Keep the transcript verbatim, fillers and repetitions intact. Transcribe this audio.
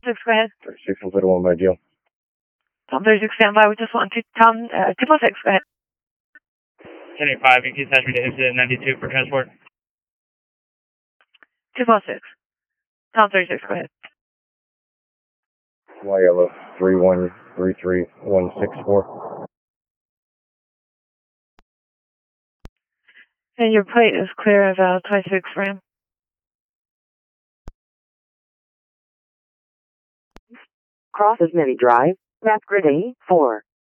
Six, go ahead. thirty-six, one thirty one by deal. Tom thirty-six, stand by. We just want to Tom, uh, two four six, go ahead. ten eighty-five, you can attach me to incident ninety-two for transport. two four six. Tom thirty-six, go ahead. Y L O three one three three one six four. And your plate is clear of uh, twenty-six Ram. Crosses Mini Drive, map grid A four.